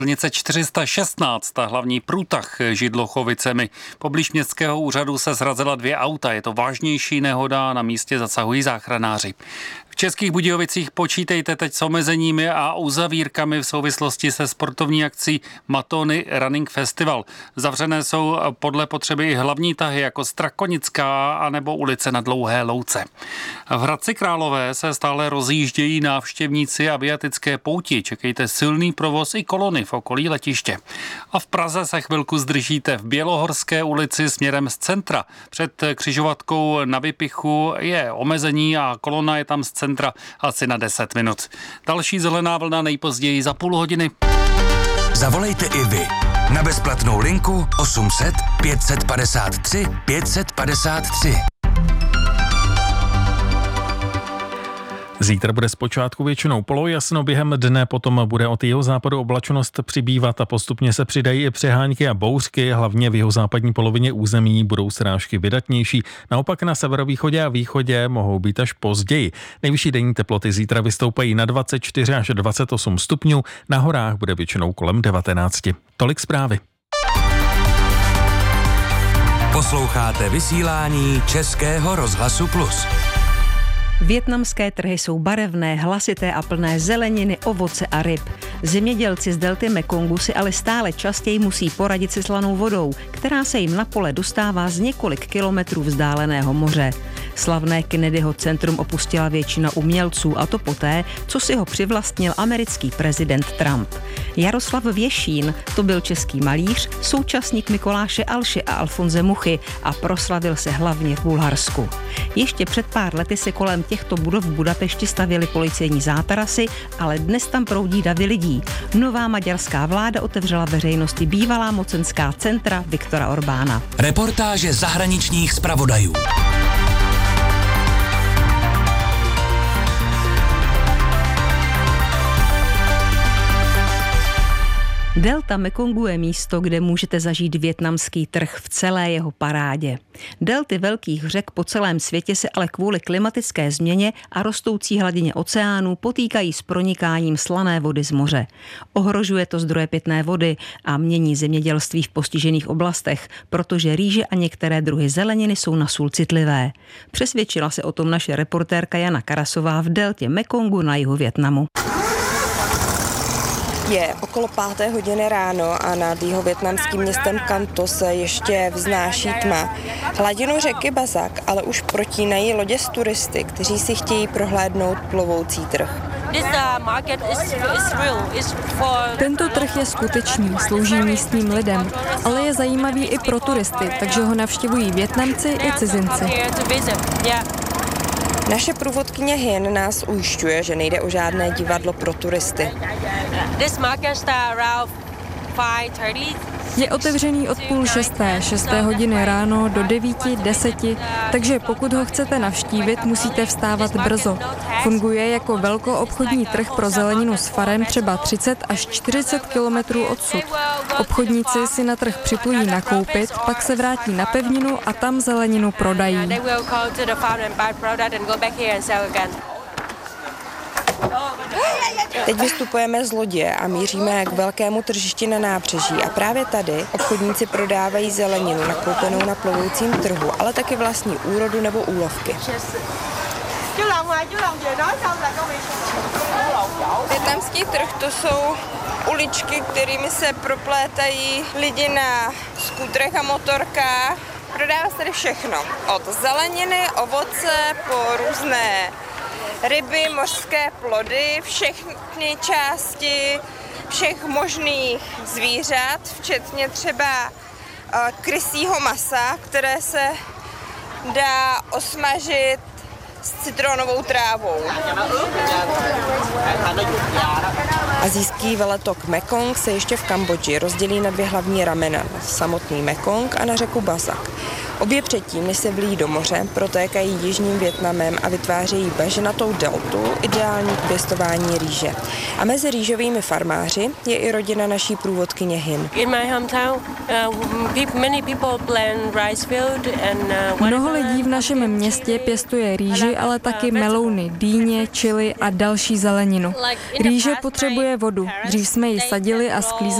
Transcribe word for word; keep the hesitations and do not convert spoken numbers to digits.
Silnice čtyři sta šestnáct, ta hlavní průtah Židlochovicemi. Poblíž městského úřadu se srazila dvě auta. Je to vážnější nehoda, na místě zasahují záchranáři. V Českých Budějovicích počítejte teď s omezeními a uzavírkami v souvislosti se sportovní akcí Matony Running Festival. Zavřené jsou podle potřeby i hlavní tahy jako Strakonická anebo ulice na Dlouhé Louce. V Hradci Králové se stále rozjíždějí návštěvníci a viatické pouti. Čekejte silný provoz i kolony v okolí letiště. A v Praze se chvilku zdržíte v Bělohorské ulici směrem z centra. Před křižovatkou na Vypichu je omezení a kolona je tam z centra asi na deset minut. Další zelená vlna nejpozději za půl hodiny. Zavolejte i vy na bezplatnou linku osm set pět padesát tři pět padesát tři. Zítra bude zpočátku většinou polojasno, během dne potom bude od jihozápadu oblačnost přibývat a postupně se přidají i přehánky a bouřky, hlavně v jihozápadní polovině území budou srážky vydatnější. Naopak na severovýchodě a východě mohou být až později. Nejvyšší denní teploty zítra vystoupají na dvacet čtyři až dvacet osm stupňů, na horách bude většinou kolem devatenáct. Tolik zprávy. Posloucháte vysílání Českého rozhlasu Plus. Vietnamské trhy jsou barevné, hlasité a plné zeleniny, ovoce a ryb. Zemědělci z delty Mekongu si ale stále častěji musí poradit se slanou vodou, která se jim na pole dostává z několik kilometrů vzdáleného moře. Slavné Kennedyho centrum opustila většina umělců, a to poté, co si ho přivlastnil americký prezident Trump. Jaroslav Věšín, to byl český malíř, současník Mikoláše Alše a Alfonse Muchy a proslavil se hlavně v Bulharsku. Ještě před pár lety se kolem těchto budov v Budapešti stavěly policejní zátarasy, ale dnes tam proudí davy lidí. Nová maďarská vláda otevřela veřejnosti bývalá mocenská centra Viktora Orbána. Reportáže zahraničních zpravodajů. Delta Mekongu je místo, kde můžete zažít vietnamský trh v celé jeho parádě. Delty velkých řek po celém světě se ale kvůli klimatické změně a rostoucí hladině oceánů potýkají s pronikáním slané vody z moře. Ohrožuje to zdroje pitné vody a mění zemědělství v postižených oblastech, protože rýže a některé druhy zeleniny jsou na sůl citlivé. Přesvědčila se o tom naše reportérka Jana Karasová v deltě Mekongu na jihu Vietnamu. Je okolo páté hodiny ráno a nad jihovietnamským městem Can Tho se ještě vznáší tma. Hladinu řeky Bazak ale už protínají lodě s turisty, kteří si chtějí prohlédnout plovoucí trh. Tento trh je skutečný, slouží místním lidem, ale je zajímavý i pro turisty, takže ho navštěvují Vietnamci i cizinci. Naše průvodkyně Hien nás ujišťuje, že nejde o žádné divadlo pro turisty. Je otevřený od půl šesté, šesté hodiny ráno do devíti, deseti, takže pokud ho chcete navštívit, musíte vstávat brzo. Funguje jako velkoobchodní trh pro zeleninu s farem třeba třicet až čtyřicet kilometrů odsud. Obchodníci si na trh připlují nakoupit, pak se vrátí na pevninu a tam zeleninu prodají. Teď vystupujeme z lodě a míříme k velkému tržišti na nábřeží a právě tady obchodníci prodávají zeleninu nakoupenou na plovoucím trhu, ale taky vlastní úrodu nebo úlovky. Vietnamský trh to jsou uličky, kterými se proplétají lidi na skútrech a motorkách. Prodává se tady všechno, od zeleniny, ovoce po různé ryby, mořské plody, všechny části všech možných zvířat, včetně třeba uh, krysího masa, které se dá osmažit s citronovou trávou. Asijský veletok Mekong se ještě v Kambodži rozdělí na dvě hlavní ramena, samotný Mekong a na řeku Bazak. Obě předtím, než se vlíjí do moře, protékají jižním Vietnamem a vytvářejí bažinatou deltu, ideální k pěstování rýže. A mezi rýžovými farmáři je i rodina naší průvodkyně Hin. Mnoho lidí v našem městě pěstuje rýži, ale taky melouny, dýně, čili a další zeleninu. Rýže potřebuje vodu. Dřív jsme ji sadili a sklízeli